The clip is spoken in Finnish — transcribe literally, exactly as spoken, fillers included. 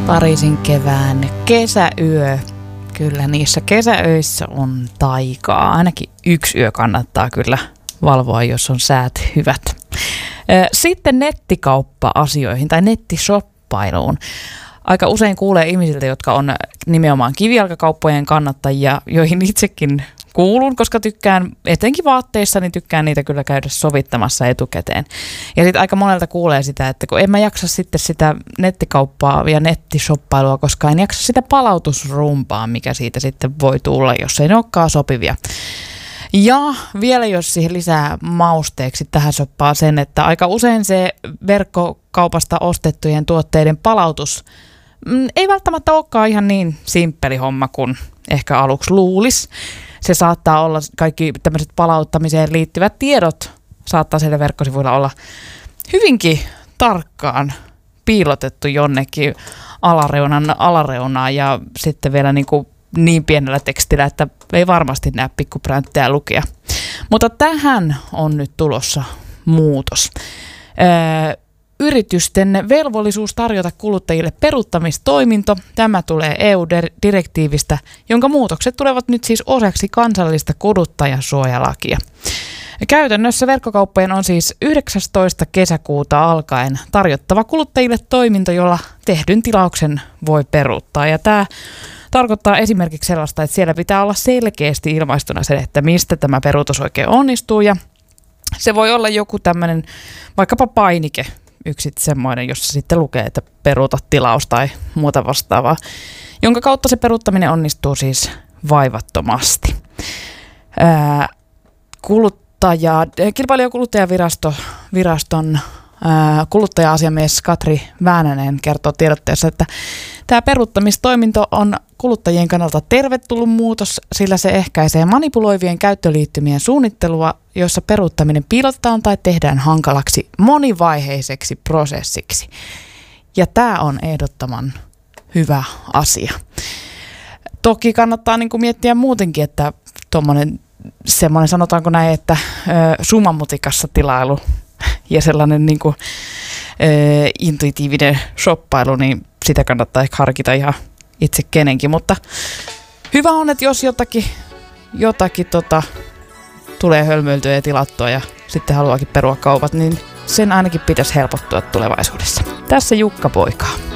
Pariisin kevään kesäyö. Kyllä niissä kesäöissä on taikaa. Ainakin yksi yö kannattaa kyllä valvoa, jos on säät hyvät. Sitten nettikauppa-asioihin tai nettishoppailuun. Aika usein kuulee ihmisiltä, jotka on nimenomaan kivijalkakauppojen kannattajia, joihin itsekin kuulun, koska tykkään, etenkin vaatteissa, niin tykkään niitä kyllä käydä sovittamassa etukäteen. Ja sitten aika monelta kuulee sitä, että kun en mä jaksa sitten sitä nettikauppaa ja nettishoppailua, koska en jaksa sitä palautusrumpaa, mikä siitä sitten voi tulla, jos ei ne olekaan sopivia. Ja vielä jos siihen lisää mausteeksi tähän soppaa sen, että aika usein se verkkokaupasta ostettujen tuotteiden palautus mm, ei välttämättä olekaan ihan niin simppeli homma kuin ehkä aluksi luulisi. Se saattaa olla, kaikki tämmöiset palauttamiseen liittyvät tiedot saattaa siellä verkkosivuilla olla hyvinkin tarkkaan piilotettu jonnekin alareunan alareunaan ja sitten vielä niin kuin niin pienellä tekstillä, että ei varmasti näe pikkupränttiä lukea. Mutta tähän on nyt tulossa muutos. Öö, yritysten velvollisuus tarjota kuluttajille peruuttamistoiminto. Tämä tulee E U-direktiivistä, jonka muutokset tulevat nyt siis osaksi kansallista kuluttajansuojalakia. Käytännössä verkkokauppojen on siis yhdeksästoista kesäkuuta alkaen tarjottava kuluttajille toiminto, jolla tehdyn tilauksen voi peruuttaa. Ja tämä tarkoittaa esimerkiksi sellaista, että siellä pitää olla selkeästi ilmaistuna se, että mistä tämä peruutus oikein onnistuu. Ja se voi olla joku tämmöinen vaikkapa painike, yksi semmoinen, jossa sitten lukee, että peruuta tilaus tai muuta vastaavaa, jonka kautta se peruuttaminen onnistuu siis vaivattomasti. Ää, kuluttaja, kilpailu- ja kuluttajaviraston viraston, ää, kuluttaja-asiamies Katri Väänänen kertoo tiedotteessa, että tämä peruuttamistoiminto on kuluttajien kannalta tervetullut muutos, sillä se ehkäisee manipuloivien käyttöliittymien suunnittelua, joissa peruuttaminen piilotetaan tai tehdään hankalaksi monivaiheiseksi prosessiksi. Ja tämä on ehdottoman hyvä asia. Toki kannattaa niin kuin miettiä muutenkin, että tuommoinen semmoinen, sanotaanko näin, että ö, sumamutikassa tilailu ja sellainen niin kuin, ö, intuitiivinen shoppailu, niin sitä kannattaa ehkä harkita ihan itse kenenkin, mutta hyvä on, että jos jotakin, jotakin tota, tulee hölmöiltyä ja tilattua ja sitten haluaakin perua kaupat, niin sen ainakin pitäisi helpottua tulevaisuudessa. Tässä Jukka Poikaa.